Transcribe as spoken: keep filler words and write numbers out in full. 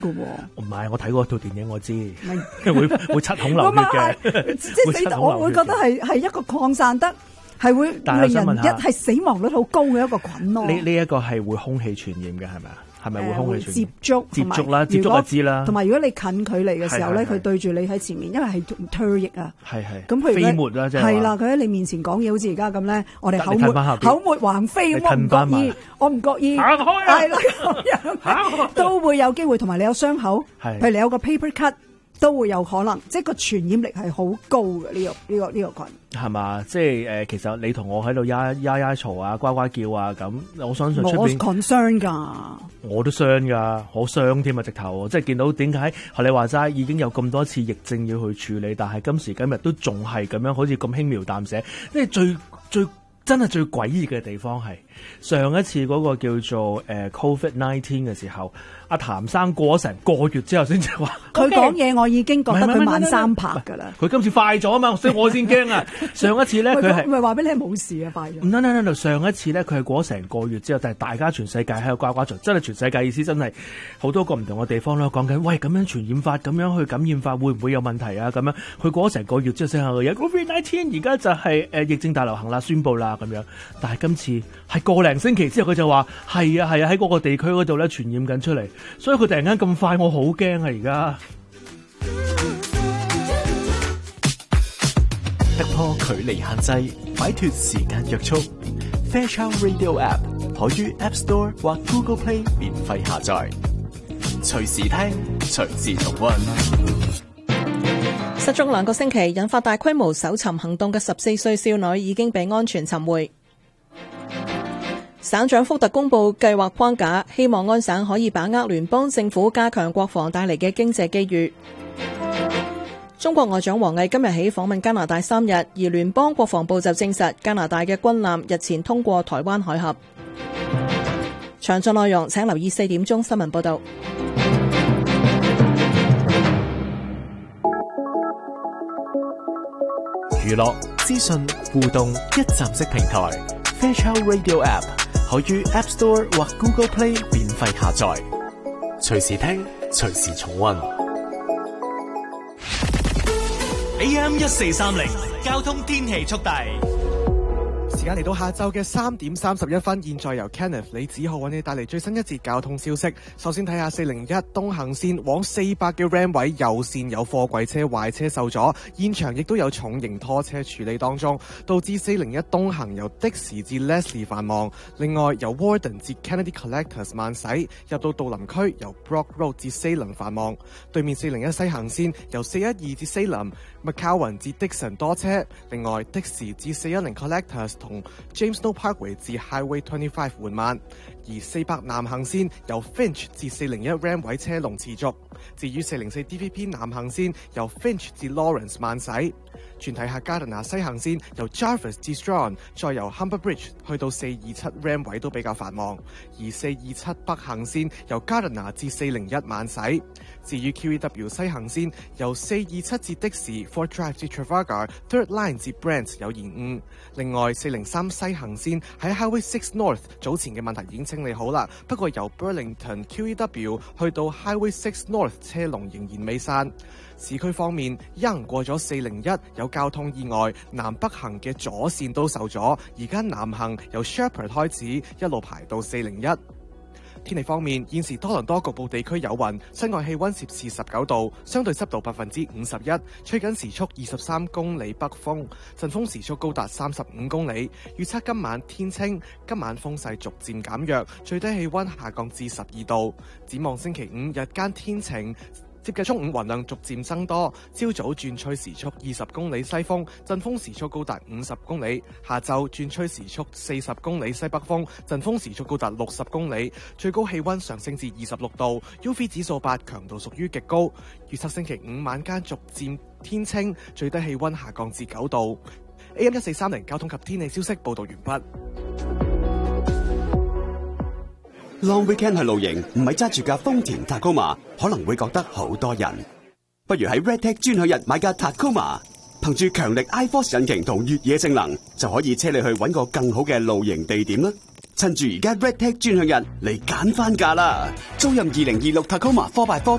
噶喎。 唔係，我睇過套電影，我知會會七孔流血嘅， 即係死我會覺得係係一個擴散得係會令人一係死亡率好高嘅一個菌咯。 呢呢一個係會空氣傳染嘅係咪啊？係咪會空氣傳染？ 接觸接觸啦，接觸就知啦。 同埋如果你近距離嘅時候咧，佢對住你喺前面，因為係唾液啊。 係係。 咁譬如飛沫啦，即係。係啦，佢喺你面前講嘢，好似而家咁咧，我哋口沫口沫橫飛，我唔覺意，我唔覺意。 行開啊！ 係啦，咁樣都會有機會，同埋你有傷口，譬如你有個 paper cut。都會有可能，即係個傳染力係好高嘅呢、這個呢、這個呢、這個菌， 係嘛？即係誒、呃，其實你同我喺度呀呀呀嘈啊，呱呱叫啊，咁我相信出邊我 concern 㗎， 我都傷㗎，好傷添啊！直頭，即係見到點解學你話齋已經有咁多次疫症要去處理，但係今時今日都仲係咁樣，好似咁輕描淡寫。即係最最真係最詭異嘅地方係上一次嗰個叫做誒、呃、Covid nineteen 嘅時候。阿譚生過咗成個月之後先至話， 佢講嘢我已經覺得佢慢三拍㗎啦。 佢今次快咗啊嘛，所以我先驚啊！上一次咧佢係唔係話俾你冇事啊，快咗。 唔唔唔唔，上一次咧佢係過咗成個月之後，但係大家全世界喺度呱呱嘈，真係全世界意思真係好多個唔同嘅地方啦，講緊喂咁樣傳染法，咁樣去感染法會唔會有問題啊？咁樣佢過咗成個月之後先後有 Covid nineteen， 而家就係誒疫症大流行啦，宣佈啦咁樣。但係今次係個零星期之後，佢就話係啊係啊喺嗰個地區嗰度咧傳染緊出嚟。所以佢突然間咁快，我好驚啊！而家突破距離限制，擺脫時間約束。Fairchild Radio App 可於 App Store 或 Google Play 免費下載，隨時聽，隨時重溫。 失蹤兩個星期，引發大規模搜尋行動嘅十四歲少女已經被安全尋回。省長福特公布計劃框架，希望安省可以把握聯邦政府加強國防帶嚟嘅經濟機遇。中國外長王毅今日起訪問加拿大三日，而聯邦國防部就證實加拿大嘅軍艦日前通過台灣海峽。詳盡內容請留意四點鐘新聞報道。 娛樂、資訊、互動一站式平台 Fairchild Radio App 可於 App Store 或 Google Play 免費下載，隨時聽，隨時重溫。 A M 一四三零交通天氣速遞。 時間嚟到下晝嘅三點三十一分，現在由 Kenneth 李子浩為你帶嚟最新一節交通消息。首先睇下四零一東行線往四百嘅 Ram 位右線有貨櫃車壞車受阻，現場亦都有重型拖車處理當中，導致四零一東行由的士至 Leslie 繁忙。另外由 Warden 至 Kennedy Collectors 慢駛，入到杜林區由 Brock Road 至 Salem 繁忙。對面四零一西行線由四一二至 Salem、McCowan 至 Dixon 多車。另外的士至四一零 Collectors 同 James No Parkway 至 Highway twenty-five 緩慢，而四百南行線由 Finch 至四零一 Ram 位車龍持續。至於四零四 D V P 南行線由 Finch 至 Lawrence 慢駛。轉睇下加德納西行線由 Jarvis 至 Strong， 再由 Humber Bridge 去到四二七 Ram 位都比較繁忙，而四二七北行線由加德納至四零一慢駛。至於 Q E W 西行線由四二七至的士 Fort Drive 至 Trafalgar Third Line 至 Brent 有延誤。另外四零三西行線喺 Highway six North 早前嘅問題已經清理好啦，不過由 Burlington Q E W 去到 Highway six North 車龍仍然未散。市區方面，一行過咗四零一有交通意外，南北行嘅左線都受阻，而家南行由 Shepherd 開始一路排到四零一。天氣方面，現時多倫多局部地區有雲，室外氣溫攝氏十九度，相對濕度百分之五十一，吹緊時速二十三公里北風，陣風時速高達三十五公里。預測今晚天清，今晚風勢逐漸減弱，最低氣溫下降至十二度。展望星期五日間天晴。接近中午雲量逐漸增多，朝早轉吹時速二十公里西風，陣風時速高達五十公里；下晝轉吹時速四十公里西北風，陣風時速高達六十公里，最高氣溫上升至二十六度 ，U V 指數八，強度屬於極高。預測星期五晚間逐漸天清，最低氣溫下降至九度。A M 一四三零交通及天氣消息報道完畢。 Long weekend 去露營，唔係揸住架豐田 Tacoma，可能會覺得好多人。不如喺 Redtech 專享日買架 Tacoma， 憑住強力 iForce 引擎同越野性能，就可以車你去搵個更好嘅露營地點啦。趁住而家 Red Tag 專享日嚟揀翻價啦！租任二零二六 Tacoma 四 by 四